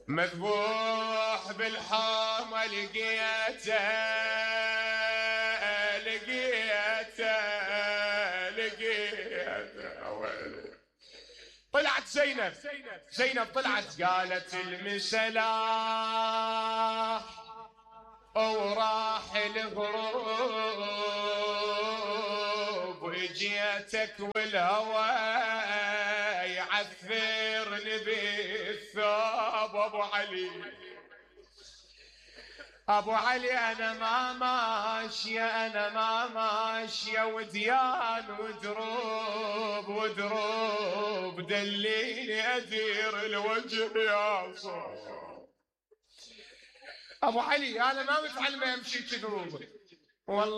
مذبوح بالحومة لقيته طلعت زينب طلعت قالت المسلاح وراح الغروب وجيتك والهوى يعثرني بالثوب. ابو علي انا ما ماشيه وديان ودروب دليني ادير الوجه يا صاحب. ابو علي انا ما متعلم امشي كدروب والله.